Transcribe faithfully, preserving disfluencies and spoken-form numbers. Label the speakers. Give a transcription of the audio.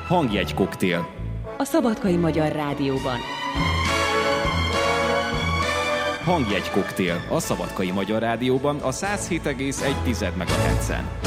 Speaker 1: Hangjegykoktél.
Speaker 2: A Szabadkai Magyar Rádióban.
Speaker 1: Hangjegykoktél. A Szabadkai Magyar Rádióban a száz hét egész egy megahertzen.